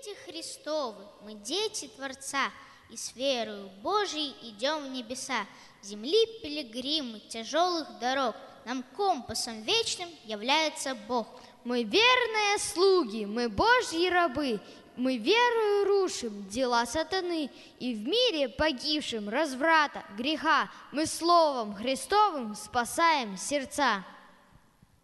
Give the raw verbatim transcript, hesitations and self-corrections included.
дети Христовы, мы дети Творца, и с верою Божией идем в небеса. Земли пилигримы тяжелых дорог, нам компасом вечным является Бог. Мы верные слуги, мы Божьи рабы, мы верою рушим дела сатаны, и в мире погибшим разврата, греха мы словом Христовым спасаем сердца.